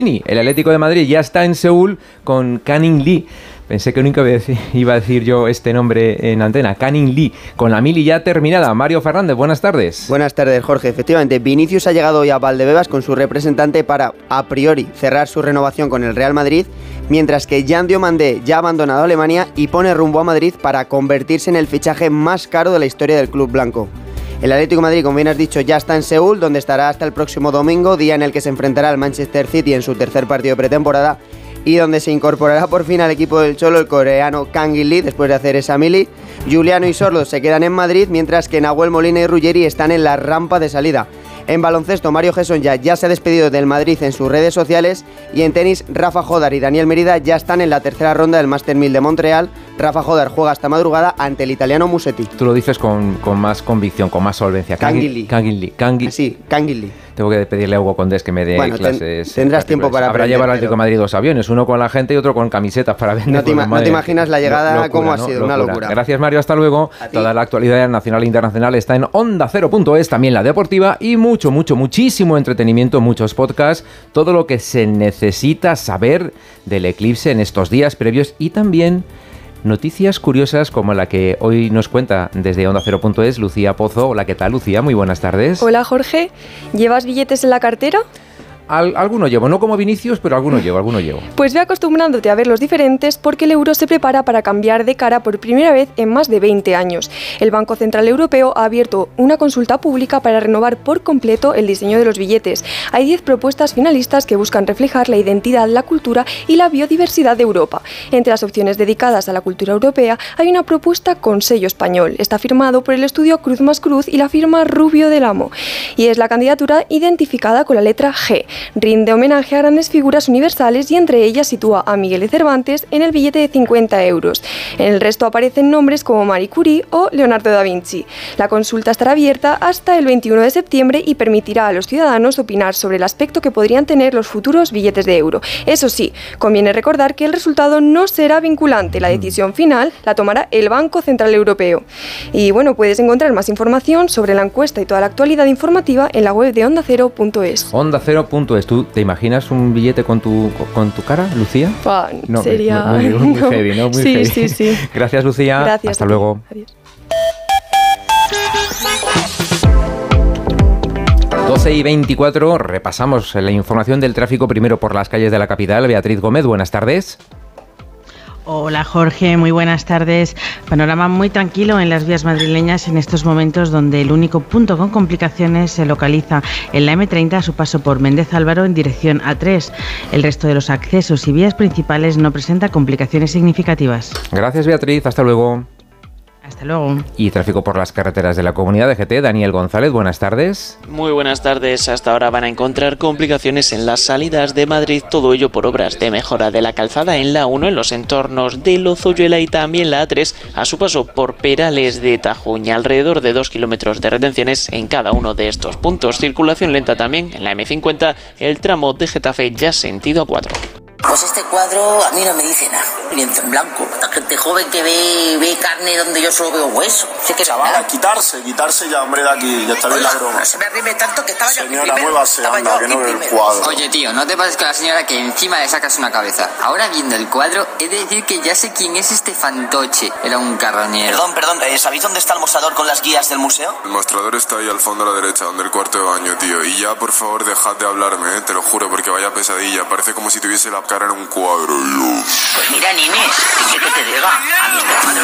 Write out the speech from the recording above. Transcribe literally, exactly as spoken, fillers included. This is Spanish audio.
El Atlético de Madrid ya está en Seúl con Canning Lee. Pensé que nunca iba a decir yo este nombre en antena. Canning Lee, con la mili ya terminada. Mario Fernández, buenas tardes. Buenas tardes, Jorge. Efectivamente, Vinicius ha llegado hoy a Valdebebas con su representante para, a priori, cerrar su renovación con el Real Madrid, mientras que Jan Diomandé ya ha abandonado Alemania y pone rumbo a Madrid para convertirse en el fichaje más caro de la historia del club blanco. El Atlético de Madrid, como bien has dicho, ya está en Seúl, donde estará hasta el próximo domingo, día en el que se enfrentará al Manchester City en su tercer partido de pretemporada, y donde se incorporará por fin al equipo del Cholo el coreano Kang In Lee después de hacer esa mili. Juliano y Sordo se quedan en Madrid, mientras que Nahuel Molina y Ruggeri están en la rampa de salida. En baloncesto, Mario Gesson ya, ya se ha despedido del Madrid en sus redes sociales, y en tenis, Rafa Jodar y Daniel Merida ya están en la tercera ronda del Master mil de Montreal. Rafa Jodar juega hasta madrugada ante el italiano Musetti. Tú lo dices con, con más convicción, con más solvencia. Kang In Lee. Kang In Lee. Kang In... Sí, Kang In Lee. Tengo que pedirle a Hugo Condés que me dé bueno, clases. Ten, tendrás tiempo para Habrá aprender. Llevar al Atlético de Madrid dos aviones, uno con la gente y otro con camisetas para vender. No te, ima- no te imaginas la llegada, locura, cómo ha ¿no? sido, locura. una locura. Gracias, Mario, hasta luego. Toda la actualidad nacional e internacional está en onda cero punto es, también la deportiva, y mucho, mucho, muchísimo entretenimiento, muchos podcasts, todo lo que se necesita saber del eclipse en estos días previos, y también noticias curiosas como la que hoy nos cuenta desde onda cero punto es Lucía Pozo. Hola, ¿qué tal, Lucía? Muy buenas tardes. Hola, Jorge. ¿Llevas billetes en la cartera? Al, alguno llevo, no como Vinicius, pero alguno llevo, alguno llevo. Pues ve acostumbrándote a ver los diferentes, porque el euro se prepara para cambiar de cara por primera vez en más de veinte años. El Banco Central Europeo ha abierto una consulta pública para renovar por completo el diseño de los billetes. Hay diez propuestas finalistas que buscan reflejar la identidad, la cultura y la biodiversidad de Europa. Entre las opciones dedicadas a la cultura europea hay una propuesta con sello español. Está firmado por el estudio Cruz más Cruz y la firma Rubio del Amo, y es la candidatura identificada con la letra G. Rinde homenaje a grandes figuras universales, y entre ellas sitúa a Miguel de Cervantes en el billete de cincuenta euros. En el resto aparecen nombres como Marie Curie o Leonardo da Vinci. La consulta estará abierta hasta el veintiuno de septiembre y permitirá a los ciudadanos opinar sobre el aspecto que podrían tener los futuros billetes de euro. Eso sí, conviene recordar que el resultado no será vinculante. La decisión final la tomará el Banco Central Europeo. Y bueno, puedes encontrar más información sobre la encuesta y toda la actualidad informativa en la web de onda cero punto es. onda cero punto es. ¿Tú te imaginas un billete con tu, con tu cara, Lucía? Fan, no, sería... Muy, muy, muy no. heavy, ¿no? Muy sí, heavy. sí, sí. Gracias, Lucía. Gracias. Hasta luego. Adiós. doce y veinticuatro, repasamos la información del tráfico primero por las calles de la capital. Beatriz Gómez, buenas tardes. Hola Jorge, muy buenas tardes. Panorama muy tranquilo en las vías madrileñas en estos momentos, donde el único punto con complicaciones se localiza en la eme treinta a su paso por Méndez Álvaro en dirección A tres. El resto de los accesos y vías principales no presenta complicaciones significativas. Gracias, Beatriz, hasta luego. Hasta luego. Y tráfico por las carreteras de la Comunidad de G T. Daniel González, buenas tardes. Muy buenas tardes. Hasta ahora van a encontrar complicaciones en las salidas de Madrid, todo ello por obras de mejora de la calzada en la uno, en los entornos de Lozoyuela, y también la A tres a su paso por Perales de Tajuña. Alrededor de dos kilómetros de retenciones en cada uno de estos puntos. Circulación lenta también en la eme cincuenta, el tramo de Getafe ya sentido A cuatro. Pues este cuadro a mí no me dice nada. Lienzo en blanco. La gente joven que ve, ve carne donde yo solo veo hueso. Sé que chaval, a quitarse, quitarse ya, hombre, de aquí. Ya está bien la broma. No se me arrime tanto que estaba señora, ya primero. Muévase, anda, que no ve el cuadro. Oye, tío, no te pases con la señora que encima le sacas una cabeza. Ahora viendo el cuadro, he de decir que ya sé quién es este fantoche. Era un carroñero. Perdón, perdón, ¿sabéis dónde está el mostrador con las guías del museo? El mostrador está ahí al fondo a la derecha, donde el cuarto de baño, tío. Y ya, por favor, dejad de hablarme, ¿eh? Te lo juro, porque vaya pesadilla. Parece como si tuviese la cara en un cuadro. Pues mira, Nines, ¿qué que te diga? A mí me